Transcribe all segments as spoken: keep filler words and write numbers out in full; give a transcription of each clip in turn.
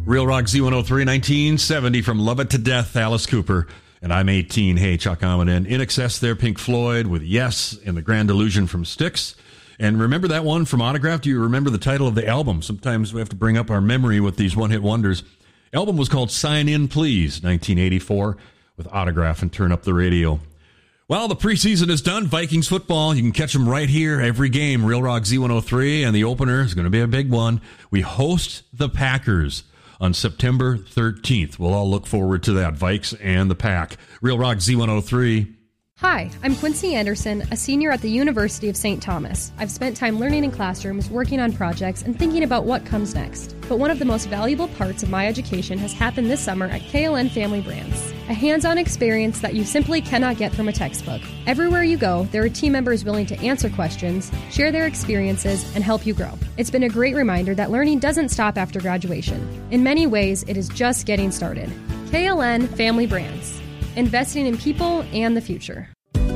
Real Rock Z one oh three, nineteen seventy from Love It to Death, Alice Cooper. And I'm eighteen. Hey, Chuck Amundsen. In Excess there, Pink Floyd with Yes and The Grand Illusion from Styx. And remember that one from Autograph? Do you remember the title of the album? Sometimes we have to bring up our memory with these one-hit wonders. Album was called Sign In Please, nineteen eighty-four, with Autograph and Turn Up the Radio. Well, the preseason is done. Vikings football. You can catch them right here every game. Real Rock Z one oh three, and the opener is going to be a big one. We host the Packers on September thirteenth. We'll all look forward to that. Vikes and the Pack. Real Rock Z one oh three. Hi, I'm Quincy Anderson, a senior at the University of Saint Thomas. I've spent time learning in classrooms, working on projects, and thinking about what comes next. But one of the most valuable parts of my education has happened this summer at K L N Family Brands. A hands-on experience that you simply cannot get from a textbook. Everywhere you go, there are team members willing to answer questions, share their experiences, and help you grow. It's been a great reminder that learning doesn't stop after graduation. In many ways, it is just getting started. K L N Family Brands. Investing in people and the future.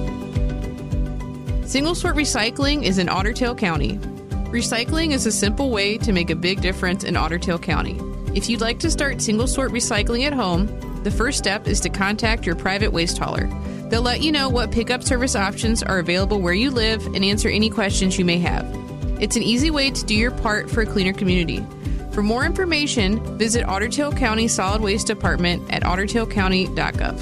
Single Sort Recycling is in Otter Tail County. Recycling is a simple way to make a big difference in Otter Tail County. If you'd like to start single sort recycling at home, the first step is to contact your private waste hauler. They'll let you know what pickup service options are available where you live and answer any questions you may have. It's an easy way to do your part for a cleaner community. For more information, visit Otter Tail County Solid Waste Department at otter tail county dot gov.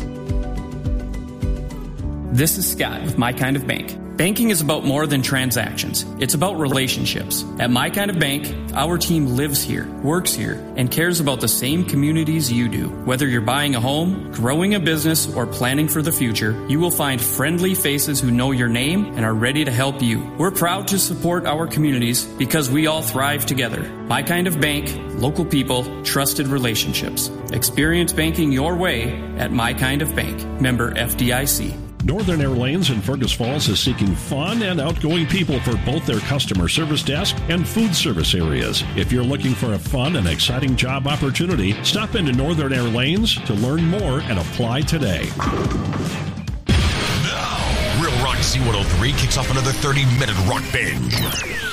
This is Scott with My Kind of Bank. Banking is about more than transactions. It's about relationships. At My Kind of Bank, our team lives here, works here, and cares about the same communities you do. Whether you're buying a home, growing a business, or planning for the future, you will find friendly faces who know your name and are ready to help you. We're proud to support our communities because we all thrive together. My Kind of Bank, local people, trusted relationships. Experience banking your way at My Kind of Bank. Member F D I C. Northern Air Lanes in Fergus Falls is seeking fun and outgoing people for both their customer service desk and food service areas. If you're looking for a fun and exciting job opportunity, stop into Northern Air Lanes to learn more and apply today. Now, Real Rock Z one oh three kicks off another thirty-minute rock binge.